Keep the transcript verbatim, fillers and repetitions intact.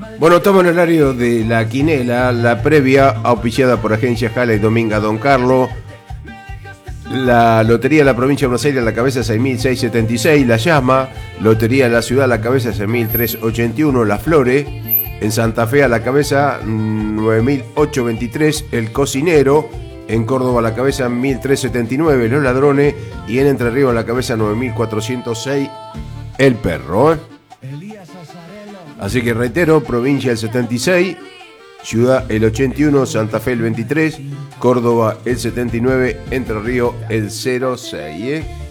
Bueno, estamos en el horario de la quinela, la previa auspiciada por Agencia Jala y Dominga Don Carlos. La Lotería de la Provincia de Buenos Aires, la cabeza seis mil seiscientos setenta y seis, La Llama. Lotería de la Ciudad, la cabeza seis mil trescientos ochenta y uno, Las Flores. En Santa Fe, a la cabeza nueve mil ochocientos veintitrés, El Cocinero. En Córdoba, a la cabeza mil trescientos setenta y nueve, Los Ladrones. Y en Entre Ríos, a la cabeza nueve mil cuatrocientos seis, El Perro. ¿eh? Así que reitero, provincia el setenta y seis, Ciudad el ochenta y uno, Santa Fe el veintitrés, Córdoba el setenta y nueve, Entre Ríos el cero seis. ¿eh?